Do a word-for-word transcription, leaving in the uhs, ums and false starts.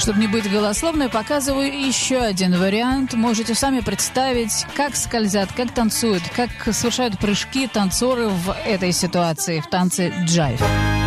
Чтобы не быть голословной, показываю еще один вариант. Можете сами представить, как скользят, как танцуют, как совершают прыжки танцоры в этой ситуации, в танце джайв.